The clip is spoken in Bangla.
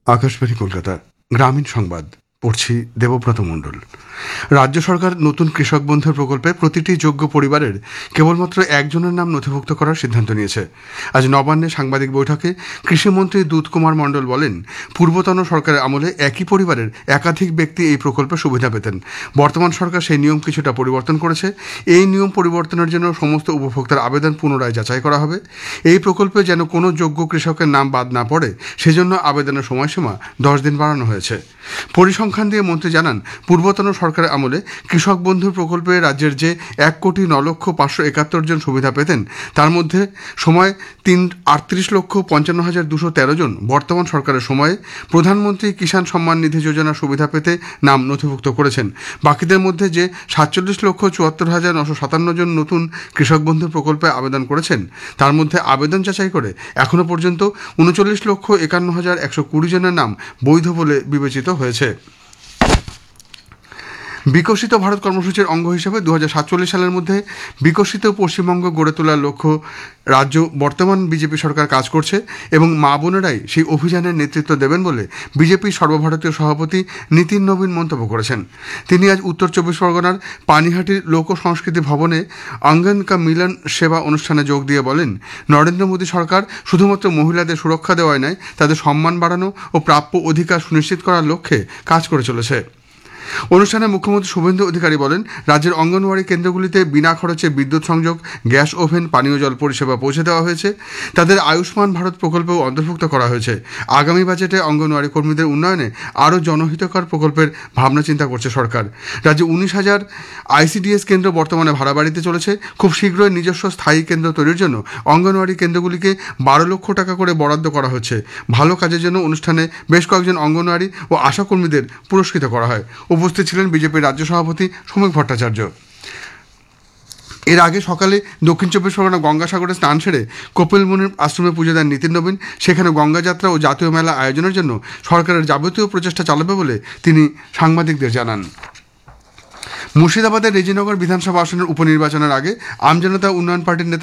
আকাশবাণী কলকাতা গ্রামীণ সংবাদ পড়ছি দেবব্রত মণ্ডল। রাজ্য সরকার নতুন কৃষক বন্ধু প্রকল্পে প্রতিটি যোগ্য পরিবারের কেবলমাত্র একজনের নাম নথিভুক্ত করার সিদ্ধান্ত নিয়েছে। আজ নবান্নে সাংবাদিক বৈঠকে কৃষিমন্ত্রী দুধকুমার মণ্ডল বলেন, পূর্বতন সরকারের আমলে একই পরিবারের একাধিক ব্যক্তি এই প্রকল্পে সুবিধা পেতেন। বর্তমান সরকার সেই নিয়ম কিছুটা পরিবর্তন করেছে। এই নিয়ম পরিবর্তনের জন্য সমস্ত উপভোক্তার আবেদন পুনরায় যাচাই করা হবে। এই প্রকল্পে যেন কোনো যোগ্য কৃষকের নাম বাদ না পড়ে, সেজন্য আবেদনের সময়সীমা 10 দিন বাড়ানো হয়েছে। পরিসংখ্যান দিয়ে মন্ত্রী জানান, পূর্বতন সরকারের আমলে কৃষক বন্ধু প্রকল্পে রাজ্যের যে 1,09,571 জন সুবিধা পেতেন, তার মধ্যে সময় 38,55,213 জন বর্তমান সরকারের সময়ে প্রধানমন্ত্রী কিষাণ সম্মান নিধি যোজনার সুবিধা পেতে নাম নথিভুক্ত করেছেন। বাকিদের মধ্যে যে 47,74,957 জন নতুন কৃষক বন্ধু প্রকল্পে আবেদন করেছেন, তার মধ্যে আবেদন যাচাই করে এখনো পর্যন্ত 39,51,120 জনের নাম বৈধ বলে বিবেচিত হয়েছে। বিকশিত ভারত কর্মসূচির অঙ্গ হিসেবে 2047 সালের মধ্যে বিকশিত পশ্চিমবঙ্গ গড়ে তোলার লক্ষ্য রাজ্য বর্তমান বিজেপি সরকার কাজ করছে এবং মা বোনেরাই সেই অভিযানের নেতৃত্ব দেবেন বলে বিজেপির সর্বভারতীয় সভাপতি নীতিন নবীন মন্তব্য করেছেন। তিনি আজ উত্তর 24 পরগনার পানিহাটির লোক সংস্কৃতি ভবনে অঙ্গন কা মিলন সেবা অনুষ্ঠানে যোগ দিয়ে বলেন, নরেন্দ্র মোদী সরকার শুধুমাত্র মহিলাদের সুরক্ষা দেওয়াই নয়, তাদের সম্মান বাড়ানো ও প্রাপ্য অধিকার সুনিশ্চিত করার লক্ষ্যে কাজ করে চলেছে। অনুষ্ঠানে মুখ্যমন্ত্রী শুভেন্দু অধিকারী বলেন, রাজ্যের অঙ্গনওয়াড়ি কেন্দ্রগুলিতে বিনা খরচে বিদ্যুৎ সংযোগ, গ্যাস ওভেন, পানীয় জল পরিষেবা পৌঁছে দেওয়া হয়েছে। তাদের আয়ুষ্মান ভারত প্রকল্পেও অন্তর্ভুক্ত করা হয়েছে। আগামী বাজেটে অঙ্গনওয়াড়ি কর্মীদের উন্নয়নে আরও জনহিতকর প্রকল্পের ভাবনা চিন্তা করছে সরকার। রাজ্যে 19,000 আইসিডিএস কেন্দ্র বর্তমানে ভাড়া বাড়িতে চলেছে। খুব শীঘ্রই নিজস্ব স্থায়ী কেন্দ্র তৈরির জন্য অঙ্গনওয়াড়ি কেন্দ্রগুলিকে 12 লক্ষ টাকা করে বরাদ্দ করা হচ্ছে। ভালো কাজের জন্য অনুষ্ঠানে বেশ কয়েকজন অঙ্গনওয়াড়ি ও আশাকর্মীদের পুরস্কৃত করা হয়। উপস্থিত ছিলেন বিজেপির রাজ্য সভাপতি সমীক ভট্টাচার্য। এর আগে সকালে দক্ষিণ 24 পরগনা গঙ্গাসাগরে স্নান সেরে কপিল মুনির আশ্রমে পুজো দেন নীতিন নবীন। সেখানে গঙ্গা যাত্রা ও জাতীয় মেলা আয়োজনের জন্য সরকারের যাবতীয় প্রচেষ্টা চালাবে বলে তিনি সাংবাদিকদের জানান। মুর্শিদাবাদের রেজিনগর বিধানসভা আসনের উপনির্বাচনের আগে আমজনতা উন্নয়ন পার্টির নেতা